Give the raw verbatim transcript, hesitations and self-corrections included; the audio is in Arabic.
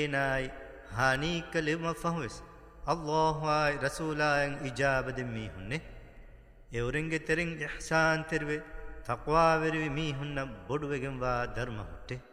ناي هاني كلمة فهمس الله هاي رسولاين إجابة ميهن يورنج ترين إحسان تربي تقوى وربي ميهن بدوغن وا درم هوتي